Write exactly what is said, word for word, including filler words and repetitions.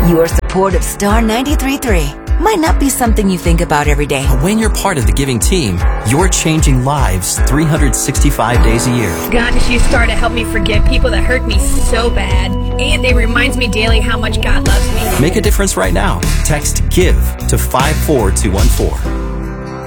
Your support of Star ninety-three point three might not be something you think about every day. But when you're part of the giving team, you're changing lives three hundred sixty-five days a year. God has used Star to help me forgive people that hurt me so bad. And it reminds me daily how much God loves me. Make a difference right now. Text GIVE to five four two one four.